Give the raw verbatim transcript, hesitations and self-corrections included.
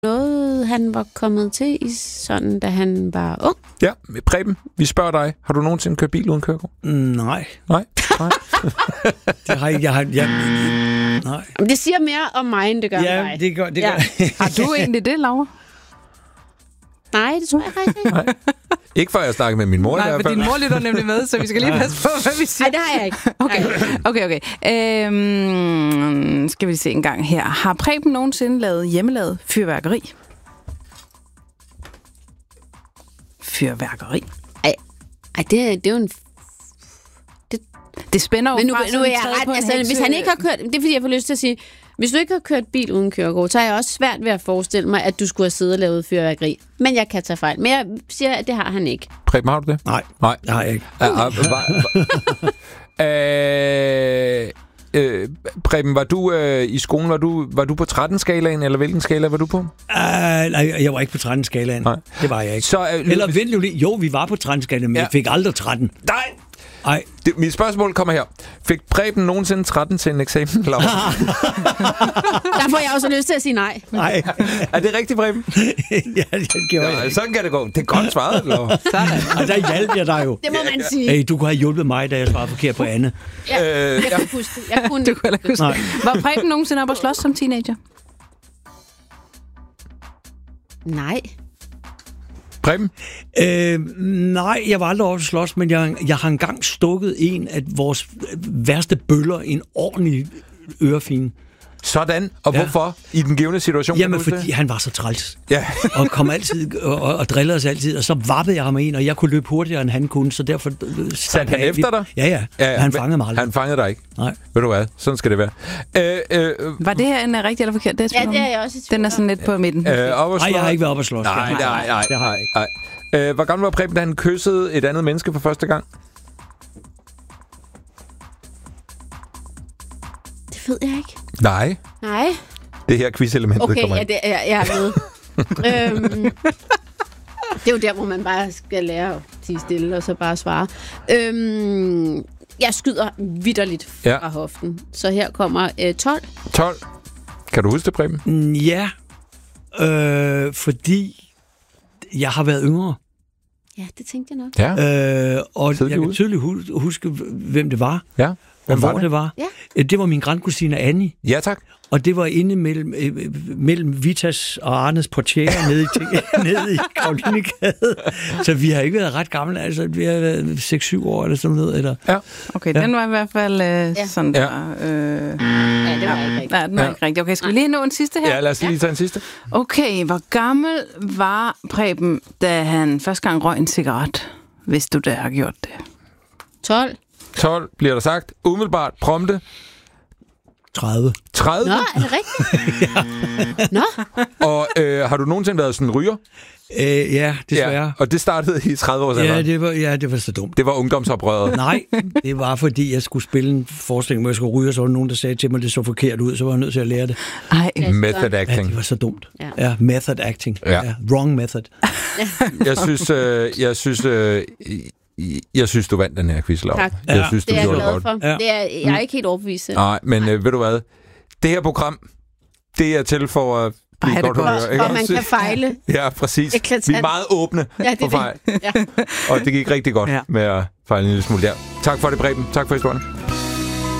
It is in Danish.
noget, han var kommet til, i sådan, da han var ung? Ja, Preben, vi spørger dig. Har du nogensinde kørt bil uden kørekort? Nej. Nej? Nej. Det har jeg... jeg, har, jeg nej. Det siger mere om mig, end det gør ja, om dig. det gør det. Ja. Gør. Har du egentlig det, Laura? Nej, det tror jeg faktisk ikke. Nej. Ikke før jeg snakkede med min mor Nej, i hvert for fald. din mor lytter nemlig med, så vi skal lige passe på, hvad vi siger. Nej, det har jeg ikke. Okay, okay, okay. Øhm, skal vi se en gang her. Har Preben nogensinde lavet hjemmelavet fyrværkeri? Fyrværkeri? Ej, ej det, det er jo en... Det spænder jo Men nu, fra nu sådan er jeg taget ret, på en altså, hekse- hvis han ikke har kørt... Det er fordi, jeg får lyst til at sige... Hvis du ikke har kørt bil uden kørekort, så er jeg også svært ved at forestille mig, at du skulle have siddet og lavet fyrværkeri. Men jeg kan tage fejl. Men jeg siger, at det har han ikke. Preben, har du det? Nej, Nej. det har jeg ikke. Ja, uh, uh, uh, Preben, var du uh, i skolen, var du, var du på tretten-skalaen, eller hvilken skala var du på? Uh, nej, jeg var ikke på tretten-skalaen. Nej. Det var jeg ikke. Så, uh, Eller vent lige. Jo, vi var på tretten-skalaen, men Ja. jeg fik aldrig tretten. Nej! Nej. Det, mit spørgsmål kommer her. Fik Preben nogensinde tretten til en eksamen, Laura? Der får jeg også lyst til at sige nej. Nej. Er det rigtigt, Preben? Ja, det gjorde jeg Ja, ikke. sådan kan det gå. Det er godt svaret, Laura. Og der hjalp jeg dig jo. Det må man sige. Hey, du kunne have hjulpet mig, da jeg svarede forkert på Anne. Ja, Øh, jeg kunne huske det. Jeg kunne Du kan heller ikke huske. Nej. Var Preben nogensinde op og slås som teenager? Nej. Preben? Øh, nej, jeg var aldrig over at slås, men jeg, jeg har engang stukket en af vores værste bøller i en ordentlig ørefine. Sådan. Og Ja. hvorfor? I den givende situation? Jamen, kan du huske fordi det? han var så træls. Ja. Og kom altid og, og, og drillede os altid, og så vappede jeg ham ind, og jeg kunne løbe hurtigere, end han kunne, så derfor... Satte han efter dig? Ja, ja. Ja, ja. Han fangede mig aldrig. Han fangede dig ikke? Nej. Ved du hvad? Sådan skal det være. Øh, øh, Var det her en rigtig eller forkert? Det er, Ja, det er jeg også i tvivl Den er sådan lidt på midten. øh, op at Nej, slå- jeg har ikke været op at slås. Nej, Det har nej, jeg nej. Det har jeg ikke. nej. Øh, hvor gammel var Preben, da han kyssede et andet menneske for første gang? Det ved jeg ikke. Nej. Nej. Det her quiz-elementet Okay, kommer ja, ind. det, jeg, jeg er med. øhm, det er jo der, hvor man bare skal lære at sige stille, og så bare svare. Øhm, jeg skyder vitterligt fra Ja. ja. hoften. Så her kommer øh, tolv. tolv. Kan du huske det, Preben? Mm, Ja, øh, fordi jeg har været yngre, Ja, det tænkte jeg nok. Ja. øh, og Tidlig jeg kan ude. tydeligt hu- huske, hvem det var, Ja. og Hvem var hvor det var. Ja. Øh, Det var min grandkusine Annie. Ja, tak. Og det var inde mellem, øh, mellem Vitas og Arnes portiere nede i, nede i Karolinegade. Så vi har ikke været ret gamle, altså vi har været seks syv år eller sådan noget. Eller. Ja. Okay, Ja. den var i hvert fald øh, Ja. sådan Ja. der. Øh, Ja, det var ikke rigtigt. nej, den var Ja. ikke rigtig. Okay, skal vi lige nå en sidste her? Ja, lad os lige tage en sidste. Okay, hvor gammel var Preben, da han første gang røg en cigaret, hvis du da har gjort det? tolv. tolv bliver der sagt. Umiddelbart prompte. tredive. tredive. Nå, er det rigtigt? Nå, Og øh, har du nogensinde været sådan en ryger? Øh, ja, desværre. Ja, og det startede i tredive års Ja, alder. ja, det var, ja, det var så dumt. Det var ungdomsoprøret. Nej, det var fordi, jeg skulle spille en forestilling, hvor jeg skulle ryge, og så var der nogen, der sagde til mig, at det så forkert ud, så var jeg nødt til at lære det. Ej, Method Ja, acting. det var så dumt. Ja. Ja, method acting. Ja. Ja, wrong method. Jeg synes, øh, jeg synes, øh, jeg synes, du vandt den her quiz, Laura. Tak. Jeg Ja. synes, du det er jeg gjorde det glad godt. for. Ja. Det er, jeg er ikke helt overbevist. selv. Nej, men øh, ved du hvad? Det her program, det er til for at blive Ej, det er godt godt. humør, ikke Og man også? kan fejle. Ja, præcis. Eklatant. Vi er meget åbne Ja, det for er fejl. det. Ja. Og det gik rigtig godt Ja. med at fejle en lille smule der. Tak for det, Preben. Tak for historien.